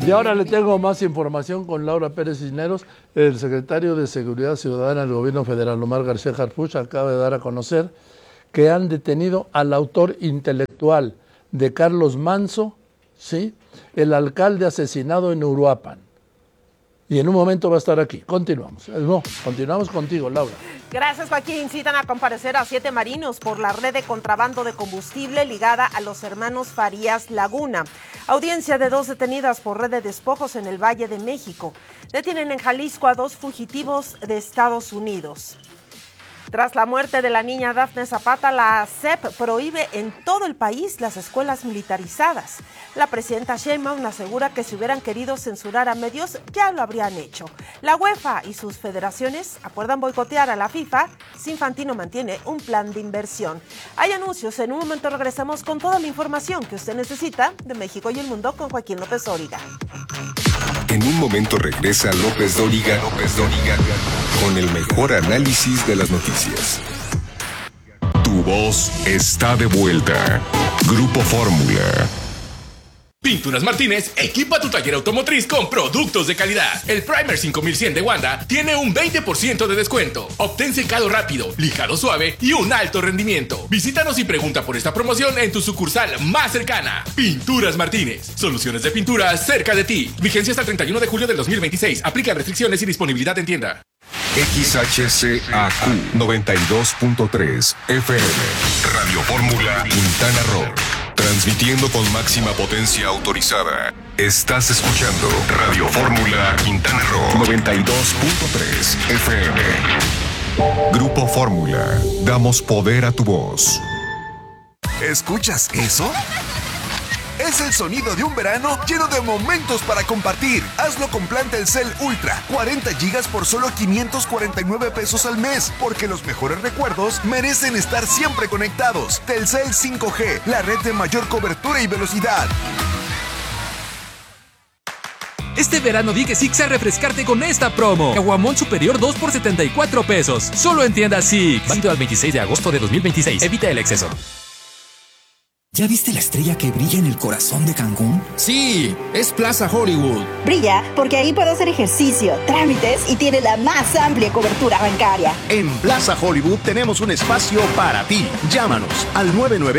Y ahora le tengo más información con Laura Pérez Cisneros. El secretario de Seguridad Ciudadana del Gobierno Federal, Omar García Harfuch, acaba de dar a conocer que han detenido al autor intelectual de Carlos Manso, ¿sí?, el alcalde asesinado en Uruapan. Y en un momento va a estar aquí. Continuamos. No, continuamos contigo, Laura. Gracias, Joaquín. Citan a comparecer a 7 marinos por la red de contrabando de combustible ligada a los hermanos Farías Laguna. Audiencia de 2 detenidas por red de despojos en el Valle de México. Detienen en Jalisco a 2 fugitivos de Estados Unidos. Tras la muerte de la niña Dafne Zapata, la SEP prohíbe en todo el país las escuelas militarizadas. La presidenta Sheinbaum asegura que si hubieran querido censurar a medios, ya lo habrían hecho. La UEFA y sus federaciones acuerdan boicotear a la FIFA si Infantino mantiene un plan de inversión. Hay anuncios, en un momento regresamos con toda la información que usted necesita de México y el mundo con Joaquín López Dóriga. En un momento regresa López Dóriga con el mejor análisis de las noticias. Tu voz está de vuelta. Grupo Fórmula. Pinturas Martínez equipa tu taller automotriz con productos de calidad. El Primer 5100 de Wanda tiene un 20% de descuento. Obtén secado rápido, lijado suave y un alto rendimiento. Visítanos y pregunta por esta promoción en tu sucursal más cercana. Pinturas Martínez, soluciones de pintura cerca de ti. Vigencia hasta el 31 de julio del 2026. Aplica restricciones y disponibilidad en tienda. XHCAQ 92.3 FM. Radio Fórmula Quintana Roo. Transmitiendo con máxima potencia autorizada. Estás escuchando Radio Fórmula Quintana Roo 92.3 FM. Grupo Fórmula. Damos poder a tu voz. ¿Escuchas eso? Es el sonido de un verano lleno de momentos para compartir. Hazlo con plan Telcel Ultra. 40 gigas por solo 549 pesos al mes. Porque los mejores recuerdos merecen estar siempre conectados. Telcel 5G, la red de mayor cobertura y velocidad. Este verano di que Six a refrescarte con esta promo. Caguamón superior 2 por 74 pesos. Solo en tiendas Six. Válido al 26 de agosto de 2026. Evita el exceso. ¿Ya viste la estrella que brilla en el corazón de Cancún? Sí, es Plaza Hollywood. Brilla porque ahí puedo hacer ejercicio, trámites y tiene la más amplia cobertura bancaria. En Plaza Hollywood tenemos un espacio para ti. Llámanos al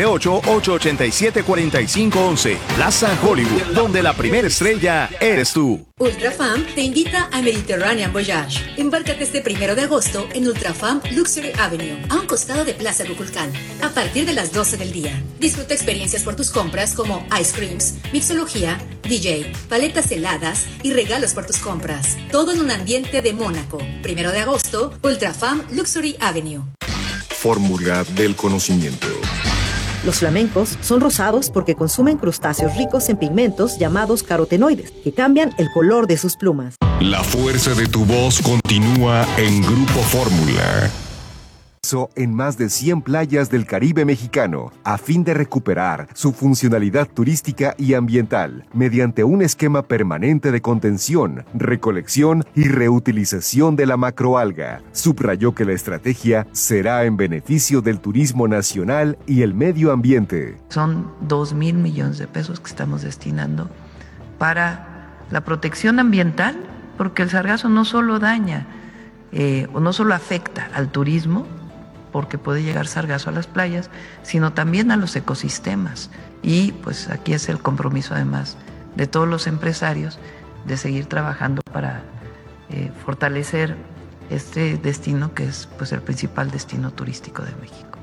998-887-4511. Plaza Hollywood, donde la primera estrella eres tú. Ultrafam te invita a Mediterranean Voyage. Embárcate este 1 de agosto en Ultrafam Luxury Avenue, a un costado de Plaza Cuculcán, a partir de las 12 del día. Disfruta experiencias por tus compras como ice creams, mixología, DJ, paletas heladas y regalos por tus compras. Todo en un ambiente de Mónaco. 1 de agosto, Ultrafam Luxury Avenue. Fórmula del conocimiento. Los flamencos son rosados porque consumen crustáceos ricos en pigmentos llamados carotenoides, que cambian el color de sus plumas. La fuerza de tu voz continúa en Grupo Fórmula. En más de 100 playas del Caribe mexicano, a fin de recuperar su funcionalidad turística y ambiental, mediante un esquema permanente de contención, recolección y reutilización de la macroalga. Subrayó que la estrategia será en beneficio del turismo nacional y el medio ambiente. Son 2,000 millones de pesos que estamos destinando para la protección ambiental, porque el sargazo no solo daña o no solo afecta al turismo, porque puede llegar sargazo a las playas, sino también a los ecosistemas. Y pues aquí es el compromiso además de todos los empresarios de seguir trabajando para fortalecer este destino que es pues el principal destino turístico de México.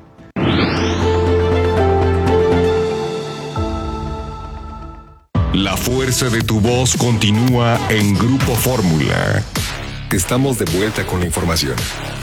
La fuerza de tu voz continúa en Grupo Fórmula. Estamos de vuelta con la información.